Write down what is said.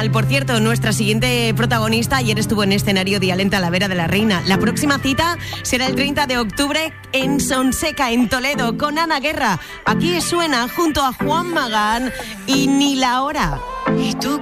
Festival. Por cierto, nuestra siguiente protagonista ayer estuvo en escenario Dial en Talavera de la Reina. La próxima cita será el 30 de octubre en Sonseca, en Toledo, con Ana Guerra. Aquí suena junto a Juan Magán y Ni la hora. ¿Y tú